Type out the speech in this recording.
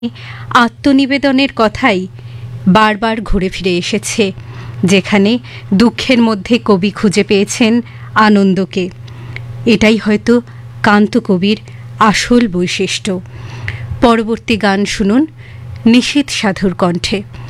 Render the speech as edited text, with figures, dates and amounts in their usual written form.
আত্মনিবেদনের কথাই বারবার ঘুরে ফিরে এসেছে, যেখানে দুঃখের মধ্যে কবি খুঁজে পেয়েছেন আনন্দকে। এটাই হয়তো কান্ত কবির আসল বৈশিষ্ট্য। পরবর্তী গান শুনুন নিশীথ সাধুর কণ্ঠে।